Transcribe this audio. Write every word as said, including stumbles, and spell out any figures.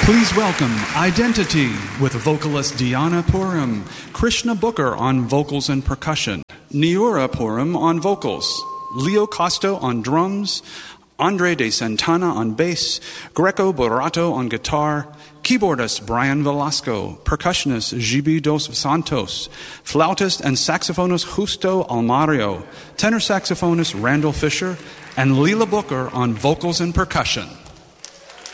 Please welcome Identity with vocalist Diana Purim, Krishna Booker on vocals and percussion, Niura Purim on vocals, Leo Costo on drums, Andre De Santana on bass, Greco Borato on guitar, keyboardist Brian Velasco, percussionist Gibi dos Santos, flautist and saxophonist Justo Almario, tenor saxophonist Randall Fisher, and Leela Booker on vocals and percussion.